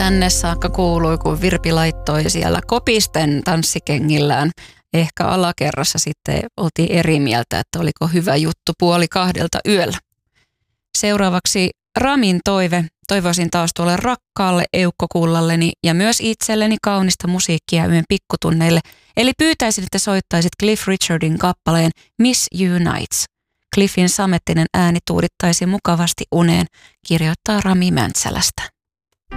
Tänne saakka kuului, kun Virpi laittoi siellä kopisten tanssikengillään. Ehkä alakerrassa sitten oltiin eri mieltä, että oliko hyvä juttu 1:30 yöllä. Seuraavaksi Ramin toive. Toivoisin taas tuolle rakkaalle eukkokullalleni ja myös itselleni kaunista musiikkia yön pikkutunneille. Eli pyytäisin, että soittaisit Cliff Richardin kappaleen Miss You Nights. Cliffin samettinen ääni tuudittaisi mukavasti uneen, kirjoittaa Rami Mäntsälästä.